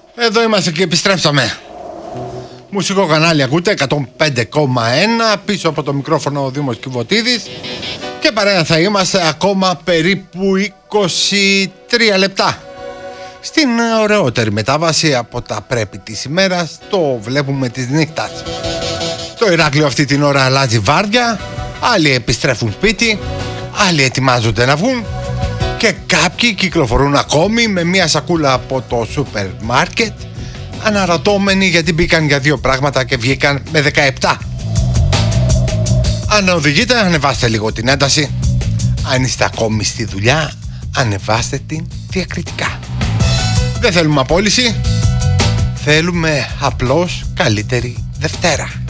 Εδώ είμαστε και επιστρέψαμε. Μουσικό κανάλι ακούτε 105,1. Πίσω από το μικρόφωνο ο Δήμος Κιβωτίδης. Και παρέα θα είμαστε ακόμα περίπου 23 λεπτά. Στην ωραιότερη μετάβαση από τα πρέπει της ημέρας, το βλέπουμε της νύχτας. Το Ηράκλειο αυτή την ώρα αλλάζει βάρδια. Άλλοι επιστρέφουν σπίτι, άλλοι ετοιμάζονται να βγουν και κάποιοι κυκλοφορούν ακόμη με μια σακούλα από το σούπερ μάρκετ, αναρωτώμενοι γιατί μπήκαν για 2 πράγματα και βγήκαν με 17. Αν οδηγείτε, ανεβάστε λίγο την ένταση. Αν είστε ακόμη στη δουλειά, ανεβάστε την διακριτικά. Δεν θέλουμε απόλυση, θέλουμε απλώς καλύτερη Δευτέρα.